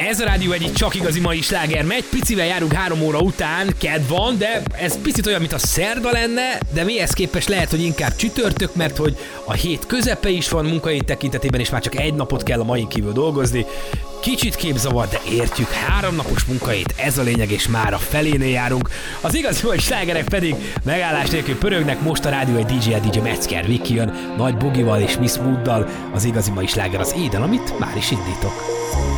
Ez a Rádió Egy csak igazi mai sláger megy, picivel járunk 3 óra után, kedd van, de ez picit olyan, mint a szerda lenne, de mihez képest lehet, hogy inkább csütörtök, mert hogy a hét közepe is van munkahét tekintetében, és már csak egy napot kell a mai kívül dolgozni. Kicsit képzavar, de értjük, 3 napos munkahét, ez a lényeg, és már a felénél járunk. Az igazi mai slágerek pedig megállás nélkül pörögnek, most a Rádió Egy DJ Metzger Viki jön, Nagy Bogival és Miss Wooddal, az igazi mai sláger az éden, amit már is indítok.